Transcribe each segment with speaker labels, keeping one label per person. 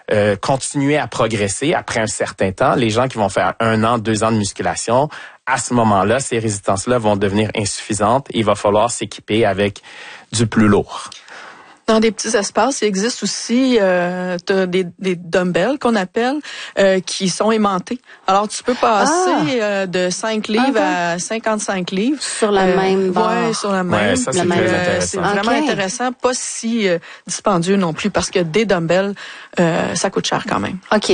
Speaker 1: continuer à progresser après un certain temps. Les gens qui vont faire 1 an, 2 ans de musculation, à ce moment-là, ces résistances-là vont devenir insuffisantes et il va falloir s'équiper avec du plus lourd.
Speaker 2: Dans des petits espaces, il existe aussi t'as des dumbbells qu'on appelle qui sont aimantés. Alors, tu peux passer de 5 livres à 55 livres.
Speaker 3: Sur la même barre.
Speaker 2: Oui, sur la même.
Speaker 1: Ouais, ça, c'est très intéressant.
Speaker 2: C'est vraiment intéressant. Pas si dispendieux non plus, parce que des dumbbells, ça coûte cher quand même.
Speaker 3: OK.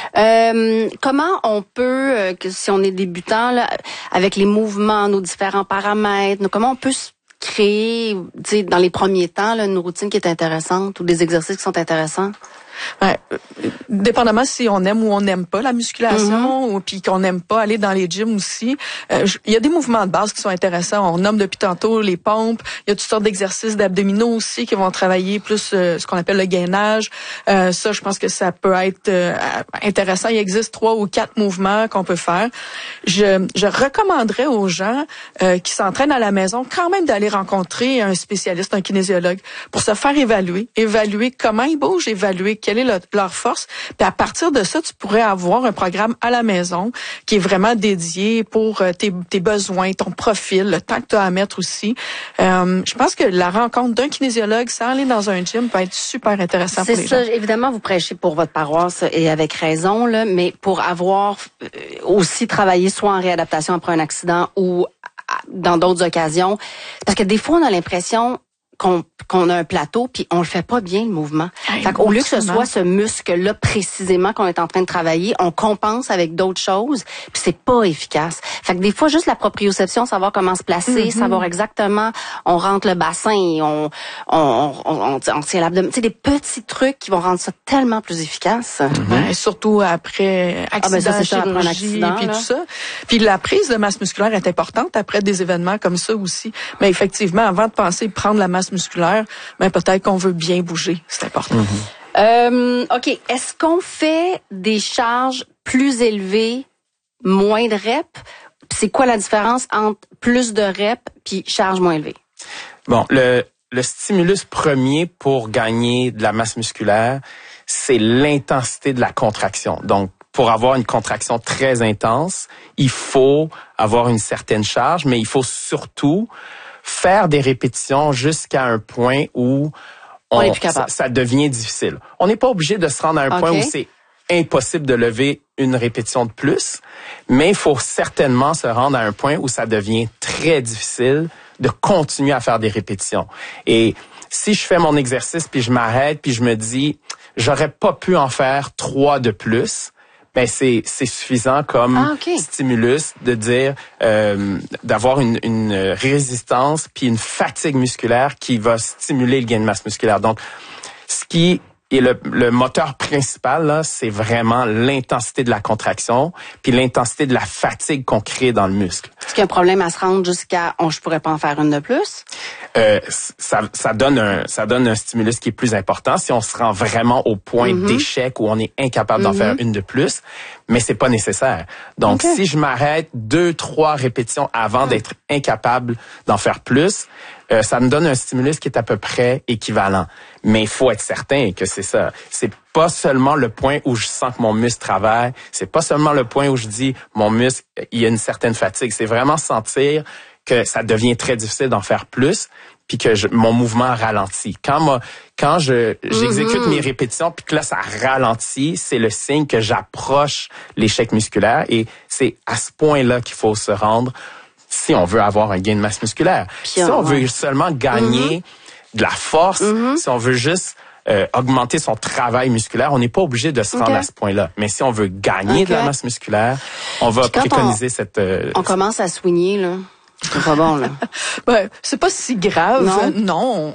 Speaker 3: Comment on peut, si on est débutant, là, avec les mouvements, nos différents paramètres, comment on peut créer, dans les premiers temps, là, une routine qui est intéressante ou des exercices qui sont intéressants?
Speaker 2: Ouais, dépendamment si on aime ou on n'aime pas la musculation, ou puis qu'on n'aime pas aller dans les gyms aussi. Il y a des mouvements de base qui sont intéressants. On nomme depuis tantôt les pompes. Il y a toutes sortes d'exercices d'abdominaux aussi qui vont travailler plus ce qu'on appelle le gainage. Ça, je pense que ça peut être intéressant. Il existe 3 ou 4 mouvements qu'on peut faire. Je recommanderais aux gens qui s'entraînent à la maison quand même d'aller rencontrer un spécialiste, un kinésiologue, pour se faire évaluer comment ils bougent, évaluer quelle est leur force. Puis à partir de ça, tu pourrais avoir un programme à la maison qui est vraiment dédié pour tes besoins, ton profil, le temps que tu as à mettre aussi. Je pense que la rencontre d'un kinésiologue sans aller dans un gym peut être super intéressant pour les gens. C'est ça,
Speaker 3: évidemment, vous prêchez pour votre paroisse et avec raison, là, mais pour avoir aussi travaillé soit en réadaptation après un accident ou dans d'autres occasions, parce que des fois, on a l'impression qu'on a un plateau puis on le fait pas bien le mouvement. Fait qu'au lieu que ce soit ce muscle-là précisément qu'on est en train de travailler, on compense avec d'autres choses puis c'est pas efficace. Fait que des fois juste la proprioception, savoir comment se placer, savoir exactement, on rentre le bassin, on tient l'abdomen, tu sais, des petits trucs qui vont rendre ça tellement plus efficace.
Speaker 2: Et surtout après accident, chirurgie puis tout ça. Puis la prise de masse musculaire est importante après des événements comme ça aussi. Mais effectivement, avant de penser prendre la masse musculaire, mais peut-être qu'on veut bien bouger. C'est important.
Speaker 3: OK. Est-ce qu'on fait des charges plus élevées, moins de reps? C'est quoi la différence entre plus de reps puis charge moins élevée?
Speaker 1: Bon, le stimulus premier pour gagner de la masse musculaire, c'est l'intensité de la contraction. Donc, pour avoir une contraction très intense, il faut avoir une certaine charge, mais il faut surtout faire des répétitions jusqu'à un point où ça devient difficile. On n'est pas obligé de se rendre à un point où c'est impossible de lever une répétition de plus, mais il faut certainement se rendre à un point où ça devient très difficile de continuer à faire des répétitions. Et si je fais mon exercice puis je m'arrête puis je me dis j'aurais pas pu en faire 3 de plus, ben c'est suffisant comme stimulus de dire d'avoir une résistance puis une fatigue musculaire qui va stimuler le gain de masse musculaire. Donc ce qui est le moteur principal là, c'est vraiment l'intensité de la contraction puis l'intensité de la fatigue qu'on crée dans le muscle.
Speaker 3: Est-ce qu'il y a un problème à se rendre jusqu'à je pourrais pas en faire une de plus?
Speaker 1: Ça donne un stimulus qui est plus important si on se rend vraiment au point d'échec où on est incapable d'en faire une de plus, mais c'est pas nécessaire. Donc si je m'arrête 2-3 répétitions avant d'être incapable d'en faire plus, ça me donne un stimulus qui est à peu près équivalent. Mais il faut être certain que c'est ça. C'est pas seulement le point où je sens que mon muscle travaille, c'est pas seulement le point où je dis mon muscle, il y a une certaine fatigue. C'est vraiment sentir que ça devient très difficile d'en faire plus, puis que mon mouvement ralentit. Quand j'exécute mes répétitions, puis que là ça ralentit, c'est le signe que j'approche l'échec musculaire, et c'est à ce point-là qu'il faut se rendre si on veut avoir un gain de masse musculaire. Si on veut seulement gagner de la force, si on veut juste augmenter son travail musculaire, on n'est pas obligé de se rendre à ce point-là. Mais si on veut gagner de la masse musculaire, on va préconiser cette...
Speaker 3: on commence à soigner, là. C'est pas bon, là.
Speaker 2: C'est pas si grave. Non.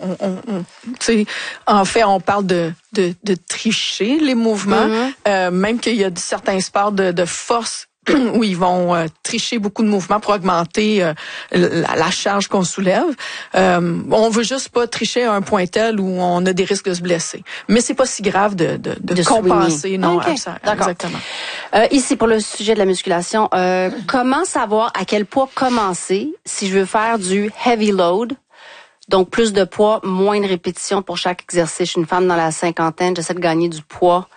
Speaker 2: En fait, on parle de tricher les mouvements. Même qu'il y a certains sports de force où ils vont tricher beaucoup de mouvements pour augmenter la charge qu'on soulève. On veut juste pas tricher à un point tel où on a des risques de se blesser. Mais c'est pas si grave de compenser. Non, exactement.
Speaker 3: Ici, pour le sujet de la musculation, comment savoir à quel poids commencer si je veux faire du heavy load? Donc, plus de poids, moins de répétitions pour chaque exercice. Je suis une femme dans la cinquantaine, j'essaie de gagner du poids